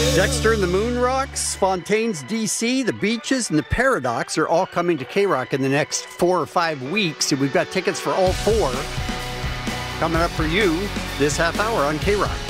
Dexter and the Moon Rocks, Fontaine's DC, the Beaches, and the Paradox are all coming to K-Rock in the next 4 or 5 weeks. And we've got tickets for all 4 coming up for you this half hour on K-Rock.